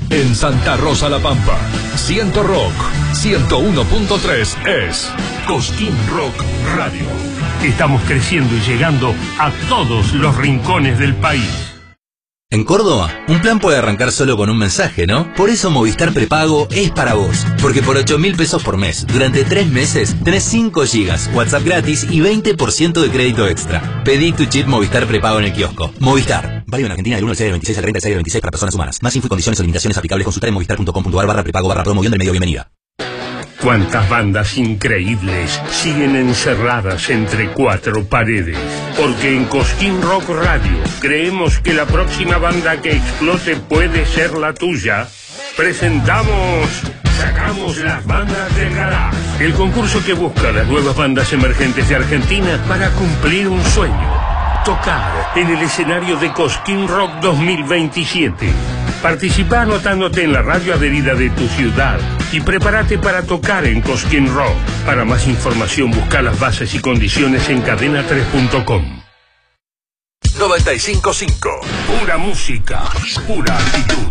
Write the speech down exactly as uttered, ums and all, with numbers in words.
En Santa Rosa La Pampa, Ciento Rock, ciento uno punto tres es Cosquín Rock Radio. Estamos creciendo y llegando a todos los rincones del país. En Córdoba, un plan puede arrancar solo con un mensaje, ¿no? Por eso Movistar Prepago es para vos. Porque por ocho mil pesos por mes, durante tres meses, tenés cinco gigas, WhatsApp gratis y veinte por ciento de crédito extra. Pedí tu chip Movistar Prepago en el kiosco. Movistar. Válido en Argentina del uno al seis del veintiséis al treinta del seis del veintiséis para personas humanas. Más info y condiciones o limitaciones aplicables consultar en movistar.com.ar barra prepago barra promoción del medio bienvenida. Cuántas bandas increíbles siguen encerradas entre cuatro paredes. Porque en Cosquín Rock Radio creemos que la próxima banda que explote puede ser la tuya. Presentamos Sacamos las bandas del garage. El concurso que busca las nuevas bandas emergentes de Argentina para cumplir un sueño. Tocar en el escenario de Cosquín Rock dos mil veintisiete. Participa anotándote en la radio adherida de tu ciudad y prepárate para tocar en Cosquín Rock. Para más información busca las bases y condiciones en cadena tres punto com. noventa y cinco punto cinco. Pura música, pura actitud.